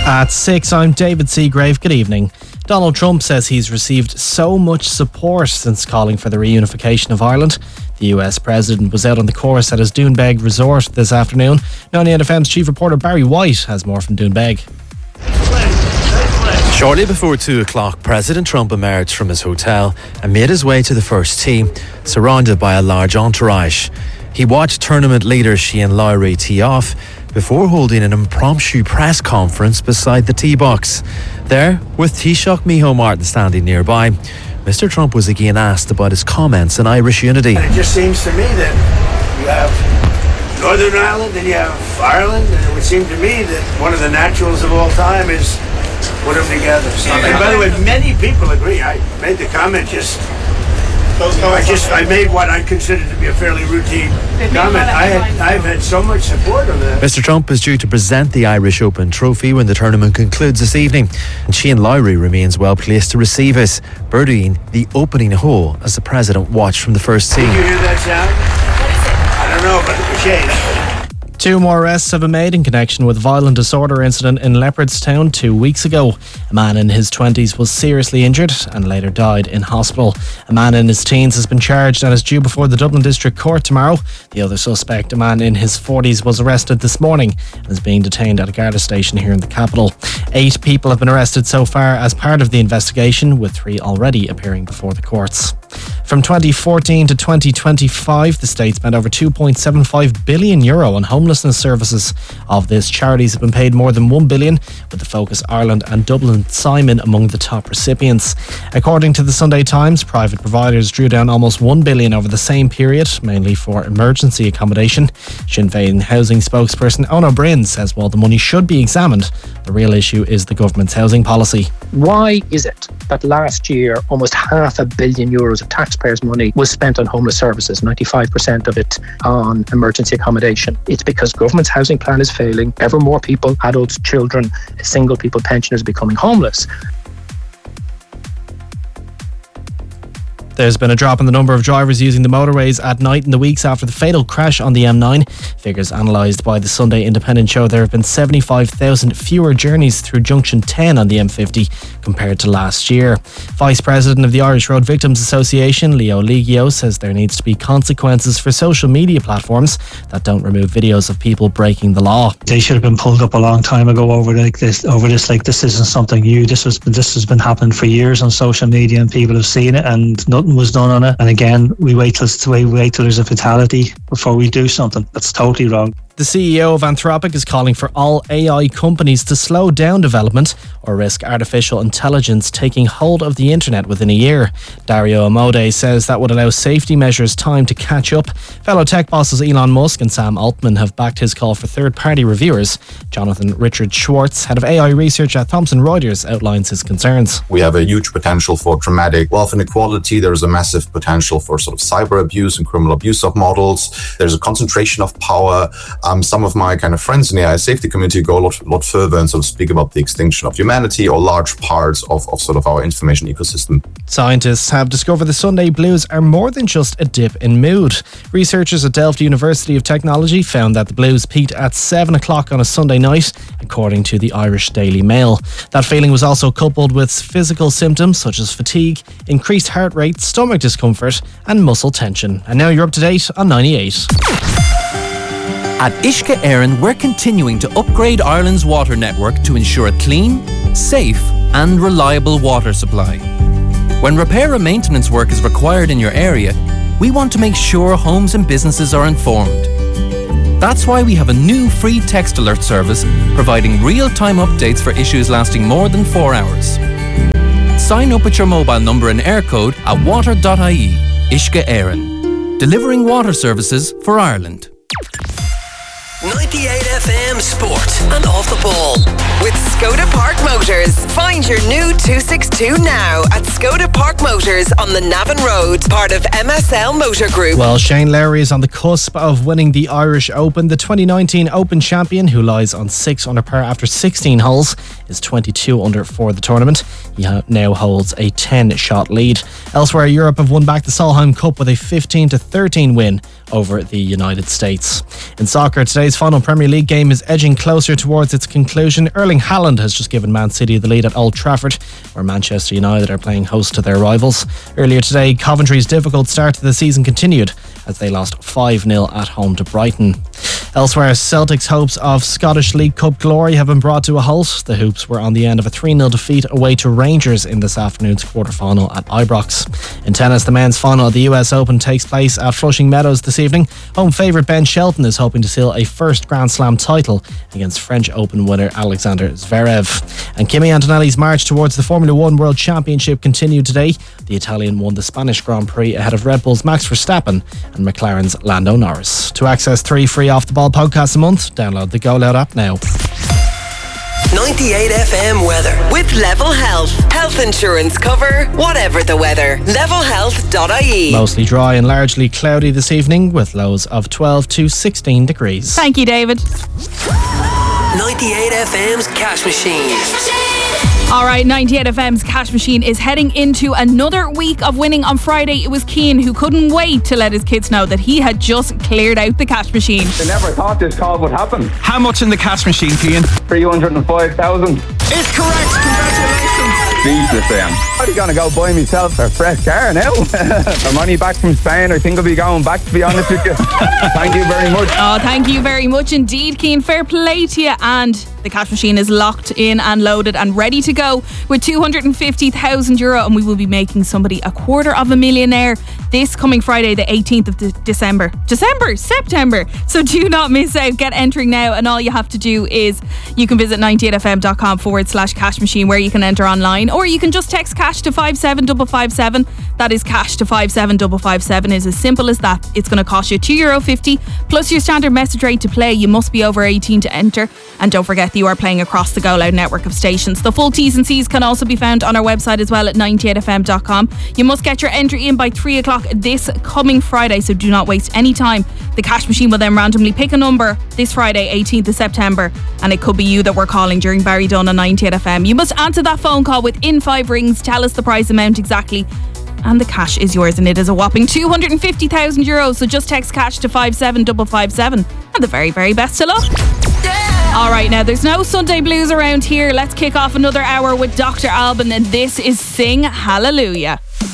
At 6, I'm David Seagrave. Good evening. Donald Trump says he's received so much support since calling for the reunification of Ireland. The US President was out on the course at his Doonbeg resort this afternoon. 98FM's chief reporter Barry White has more from Doonbeg. Shortly before 2 o'clock, President Trump emerged from his hotel and made his way to the first tee, surrounded by a large entourage. He watched tournament leader Shane Lowry tee off before holding an impromptu press conference beside the tee box. There, with Taoiseach Micheál Martin standing nearby, Mr. Trump was again asked about his comments on Irish unity. It just seems to me that you have Northern Ireland and you have Ireland, and it would seem to me that one of the naturals of all time is put them together. And by the way, many people agree. I made the comment I made what I consider to be a fairly routine comment. I've had so much support on that. Mr. Trump is due to present the Irish Open trophy when the tournament concludes this evening, and Shane Lowry remains well placed to receive it, birdieing the opening hole as the president watched from the first tee. Did you hear that sound? What is it? I don't know, but it was Shane. 2 more arrests have been made in connection with a violent disorder incident in Leopardstown 2 weeks ago. A man in his 20s was seriously injured and later died in hospital. A man in his teens has been charged and is due before the Dublin District Court tomorrow. The other suspect, a man in his 40s, was arrested this morning and is being detained at a Garda station here in the capital. 8 people have been arrested so far as part of the investigation, with 3 already appearing before the courts. From 2014 to 2025, the state spent over €2.75 billion on homelessness services. Of this, charities have been paid more than €1 billion, with the Focus Ireland and Dublin Simon among the top recipients. According to the Sunday Times, private providers drew down almost €1 billion over the same period, mainly for emergency accommodation. Sinn Féin housing spokesperson Eoin O'Brien says while the money should be examined, the real issue is the government's housing policy. Why is it that last year almost €500 million of taxpayers' money was spent on homeless services, 95% of it on emergency accommodation? It's because government's housing plan is failing. Ever more people, adults, children, single people, pensioners becoming homeless. There's been a drop in the number of drivers using the motorways at night in the weeks after the fatal crash on the M9. Figures analysed by the Sunday Independent show there have been 75,000 fewer journeys through Junction 10 on the M50 compared to last year. Vice President of the Irish Road Victims Association, Leo Ligio, says there needs to be consequences for social media platforms that don't remove videos of people breaking the law. They should have been pulled up a long time ago over this. This isn't something new. This has been happening for years on social media, and people have seen it, and nothing was done on it. And again, we wait till there's a fatality before we do something. That's totally wrong. The CEO of Anthropic is calling for all AI companies to slow down development or risk artificial intelligence taking hold of the internet within a year. Dario Amodei says that would allow safety measures time to catch up. Fellow tech bosses Elon Musk and Sam Altman have backed his call for third-party reviewers. Jonathan Richard Schwartz, head of AI research at Thomson Reuters, outlines his concerns. We have a huge potential for dramatic wealth inequality. There's a massive potential for sort of cyber abuse and criminal abuse of models. There's a concentration of power. Some of my kind of friends in the AI safety community go a lot further and sort of speak about the extinction of humanity or large parts of sort of our information ecosystem. Scientists have discovered the Sunday blues are more than just a dip in mood. Researchers at Delft University of Technology found that the blues peaked at 7 o'clock on a Sunday night, according to the Irish Daily Mail. That feeling was also coupled with physical symptoms such as fatigue, increased heart rate, stomach discomfort and muscle tension. And now you're up to date on 98. At Uisce Éireann, we're continuing to upgrade Ireland's water network to ensure a clean, safe and reliable water supply. When repair and maintenance work is required in your area, we want to make sure homes and businesses are informed. That's why we have a new free text alert service providing real-time updates for issues lasting more than 4 hours. Sign up with your mobile number and air code at water.ie. Uisce Éireann, delivering water services for Ireland. 98FM Sport and Off the Ball with Skoda Park Motors. Find your new 262 now at Skoda Park Motors on the Navan Road, part of MSL Motor Group. Well, Shane Lowry is on the cusp of winning the Irish Open. The 2019 Open champion, who lies on 6 under par after 16 holes, is 22 under for the tournament. He now holds a 10-shot lead. Elsewhere, Europe have won back the Solheim Cup with a 15-13 win over the United States. In soccer, today's final Premier League game is edging closer towards its conclusion. Erling Erling Haaland has just given Man City the lead at Old Trafford, where Manchester United are playing host to their rivals. Earlier today, Coventry's difficult start to the season continued as they lost 5-0 at home to Brighton. Elsewhere, Celtic's hopes of Scottish League Cup glory have been brought to a halt. The Hoops were on the end of a 3-0 defeat away to Rangers in this afternoon's quarter-final at Ibrox. In tennis, the men's final of the US Open takes place at Flushing Meadows this evening. Home favourite Ben Shelton is hoping to seal a first Grand Slam title against French Open winner Alexander Zverev. And Kimi Antonelli's march towards the Formula 1 World Championship continued today. The Italian won the Spanish Grand Prix ahead of Red Bull's Max Verstappen and McLaren's Lando Norris. To access 3 free Off the Ball podcasts a month, download the Go Loud app now. 98 FM weather with Level Health. Health insurance cover, whatever the weather. Levelhealth.ie. Mostly dry and largely cloudy this evening with lows of 12 to 16 degrees. Thank you, David. 98 FM's Cash Machine. All right, 98 FM's Cash Machine is heading into another week of winning. On Friday, it was Cian who couldn't wait to let his kids know that he had just cleared out the cash machine. I never thought this call would happen. How much in the cash machine, Cian? 305,000. It's correct. Congratulations. Jesus, I'm going to go buy myself a fresh car now. I'm only back from Spain. I think I'll be going back, to be honest with you. Thank you very much. Oh, thank you very much indeed, Cian. Fair play to you. And the cash machine is locked in and loaded and ready to go with €250,000, and we will be making somebody a £250,000 this coming Friday, the 18th of September. So do not miss out. Get entering now, and all you have to do is you can visit 98fm.com/cash machine, where you can enter online, or you can just text cash to 57557. That is cash to 57557. It's as simple as that. It's going to cost you €2.50 plus your standard message rate to play. You must be over 18 to enter, and don't forget that you are playing across the Go Loud network of stations. The full T's and C's can also be found on our website as well at 98fm.com. You must get your entry in by 3 o'clock this coming Friday, so do not waste any time. The cash machine will then randomly pick a number this Friday, 18th of September, and it could be you that we're calling during Barry Dunn on 98FM. You must answer that phone call within 5 rings, tell us the prize amount exactly, and the cash is yours, and it is a whopping €250,000. So just text cash to 57557, and the very, very best of luck. All right, now there's no Sunday blues around here. Let's kick off another hour with Dr. Alban, and this is Sing Hallelujah.